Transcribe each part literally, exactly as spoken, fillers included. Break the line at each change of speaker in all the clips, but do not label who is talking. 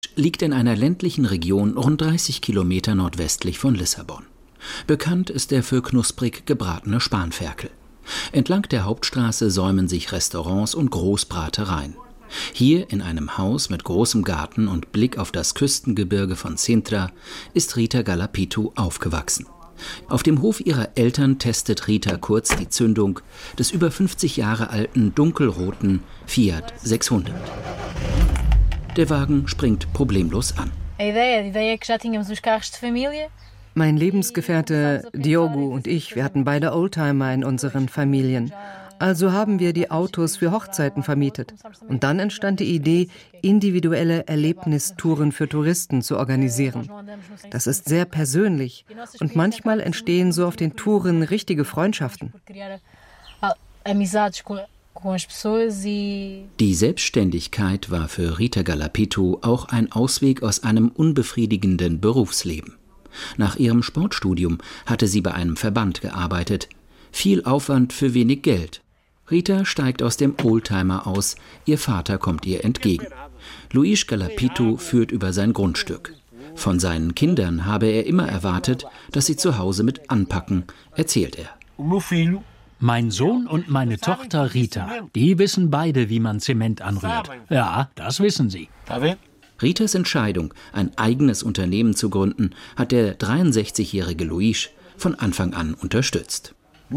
liegt in einer ländlichen Region rund dreißig Kilometer nordwestlich von Lissabon. Bekannt ist er für knusprig gebratene Spanferkel. Entlang der Hauptstraße säumen sich Restaurants und Großbratereien. Hier in einem Haus mit großem Garten und Blick auf das Küstengebirge von Sintra ist Rita Galapitu aufgewachsen. Auf dem Hof ihrer Eltern testet Rita kurz die Zündung des über fünfzig Jahre alten dunkelroten Fiat sechshundert. Der Wagen springt problemlos an.
Mein Lebensgefährte Diogo und ich, wir hatten beide Oldtimer in unseren Familien. Also haben wir die Autos für Hochzeiten vermietet. Und dann entstand die Idee, individuelle Erlebnistouren für Touristen zu organisieren. Das ist sehr persönlich und manchmal entstehen so auf den Touren richtige Freundschaften.
Die Selbstständigkeit war für Rita Galapitu auch ein Ausweg aus einem unbefriedigenden Berufsleben. Nach ihrem Sportstudium hatte sie bei einem Verband gearbeitet. Viel Aufwand für wenig Geld. Rita steigt aus dem Oldtimer aus, ihr Vater kommt ihr entgegen. Luis Galapitu führt über sein Grundstück. Von seinen Kindern habe er immer erwartet, dass sie zu Hause mit anpacken, erzählt er.
Mein Sohn und meine Tochter Rita, die wissen beide, wie man Zement anrührt. Ja, das wissen sie.
Ritas Entscheidung, ein eigenes Unternehmen zu gründen, hat der dreiundsechzigjährige Luis von Anfang an unterstützt.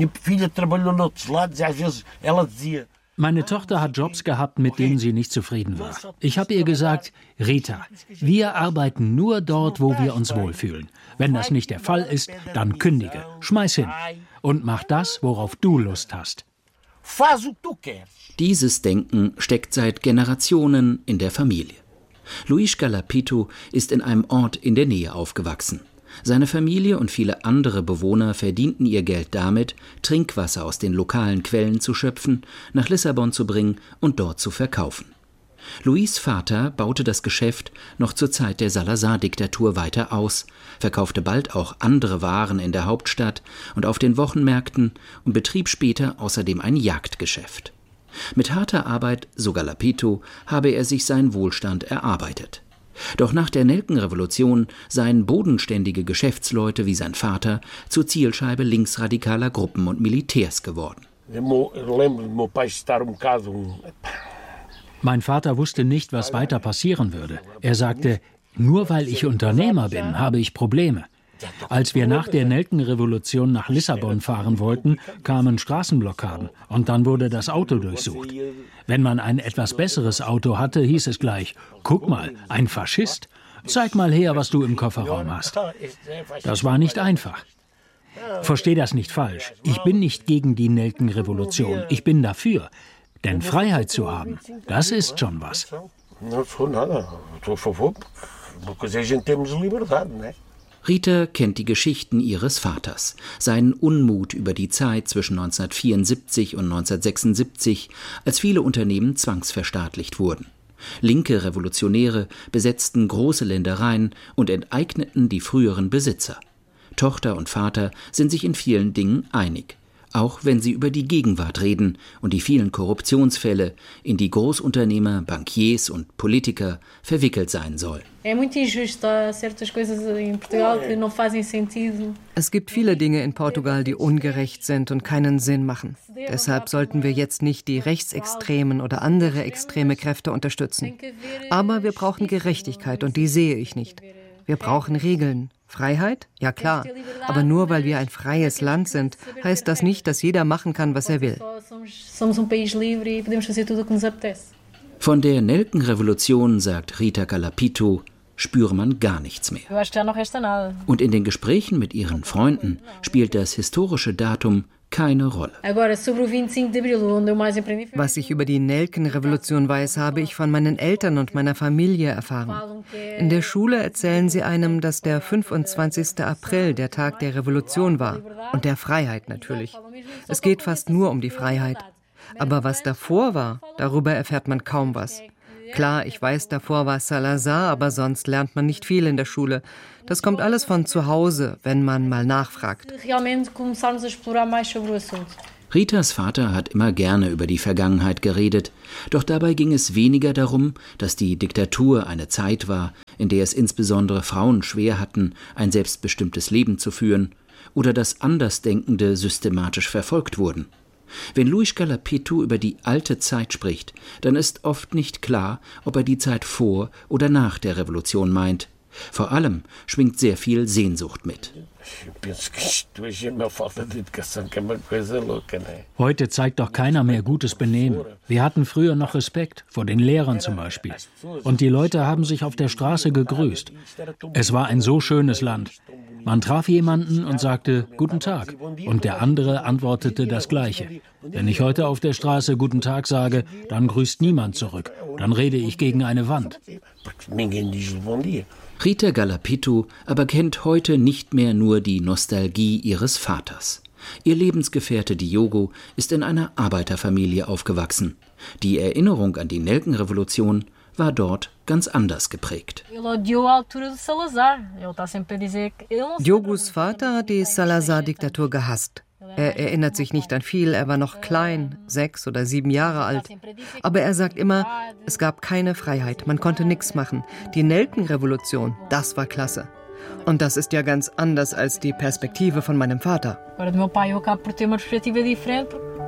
Meine Tochter hat Jobs gehabt, mit denen sie nicht zufrieden war. Ich habe ihr gesagt, Rita, wir arbeiten nur dort, wo wir uns wohlfühlen. Wenn das nicht der Fall ist, dann kündige, schmeiß hin und mach das, worauf du Lust hast.
Dieses Denken steckt seit Generationen in der Familie. Luis Galapitu ist in einem Ort in der Nähe aufgewachsen. Seine Familie und viele andere Bewohner verdienten ihr Geld damit, Trinkwasser aus den lokalen Quellen zu schöpfen, nach Lissabon zu bringen und dort zu verkaufen. Luis' Vater baute das Geschäft noch zur Zeit der Salazar-Diktatur weiter aus, verkaufte bald auch andere Waren in der Hauptstadt und auf den Wochenmärkten und betrieb später außerdem ein Jagdgeschäft. Mit harter Arbeit, so Galapitu, habe er sich seinen Wohlstand erarbeitet. Doch nach der Nelkenrevolution seien bodenständige Geschäftsleute wie sein Vater zur Zielscheibe linksradikaler Gruppen und Militärs geworden.
Mein Vater wusste nicht, was weiter passieren würde. Er sagte, nur weil ich Unternehmer bin, habe ich Probleme. Als wir nach der Nelkenrevolution nach Lissabon fahren wollten, kamen Straßenblockaden und dann wurde das Auto durchsucht. Wenn man ein etwas besseres Auto hatte, hieß es gleich, guck mal, ein Faschist, zeig mal her, was du im Kofferraum hast. Das war nicht einfach. Versteh das nicht falsch, ich bin nicht gegen die Nelkenrevolution, ich bin dafür. Denn Freiheit zu haben, das ist schon was.
Rita kennt die Geschichten ihres Vaters, seinen Unmut über die Zeit zwischen neunzehnhundertvierundsiebzig und neunzehnhundertsechsundsiebzig, als viele Unternehmen zwangsverstaatlicht wurden. Linke Revolutionäre besetzten große Ländereien und enteigneten die früheren Besitzer. Tochter und Vater sind sich in vielen Dingen einig, auch wenn sie über die Gegenwart reden und die vielen Korruptionsfälle, in die Großunternehmer, Bankiers und Politiker verwickelt sein sollen.
Es gibt viele Dinge in Portugal, die ungerecht sind und keinen Sinn machen. Deshalb sollten wir jetzt nicht die rechtsextremen oder andere extreme Kräfte unterstützen. Aber wir brauchen Gerechtigkeit und die sehe ich nicht. Wir brauchen Regeln. Freiheit? Ja klar. Aber nur weil wir ein freies Land sind, heißt das nicht, dass jeder machen kann, was er will.
Von der Nelkenrevolution, sagt Rita Galapitu, spüre man gar nichts mehr. Und in den Gesprächen mit ihren Freunden spielt das historische Datum keine Rolle.
Was ich über die Nelkenrevolution weiß, habe ich von meinen Eltern und meiner Familie erfahren. In der Schule erzählen sie einem, dass der fünfundzwanzigster April der Tag der Revolution war. Und der Freiheit natürlich. Es geht fast nur um die Freiheit. Aber was davor war, darüber erfährt man kaum was. Klar, ich weiß, davor war Salazar, aber sonst lernt man nicht viel in der Schule. Das kommt alles von zu Hause, wenn man mal nachfragt.
Ritas Vater hat immer gerne über die Vergangenheit geredet, doch dabei ging es weniger darum, dass die Diktatur eine Zeit war, in der es insbesondere Frauen schwer hatten, ein selbstbestimmtes Leben zu führen, oder dass Andersdenkende systematisch verfolgt wurden. Wenn Luis Galapetu über die alte Zeit spricht, dann ist oft nicht klar, ob er die Zeit vor oder nach der Revolution meint. Vor allem schwingt sehr viel Sehnsucht mit.
Heute zeigt doch keiner mehr gutes Benehmen. Wir hatten früher noch Respekt, vor den Lehrern zum Beispiel. Und die Leute haben sich auf der Straße gegrüßt. Es war ein so schönes Land. Man traf jemanden und sagte ’Guten Tag’ und der andere antwortete das Gleiche. Wenn ich heute auf der Straße ’Guten Tag’ sage, dann grüßt niemand zurück. Dann rede ich gegen eine Wand.
Rita Galapetu aber kennt heute nicht mehr nur die Nostalgie ihres Vaters. Ihr Lebensgefährte Diogo ist in einer Arbeiterfamilie aufgewachsen. Die Erinnerung an die Nelkenrevolution war dort ganz anders geprägt.
Diogos Vater hat die Salazar-Diktatur gehasst. Er erinnert sich nicht an viel, er war noch klein, sechs oder sieben Jahre alt. Aber er sagt immer, es gab keine Freiheit, man konnte nichts machen. Die Nelkenrevolution, das war klasse. Und das ist ja ganz anders als die Perspektive von meinem Vater.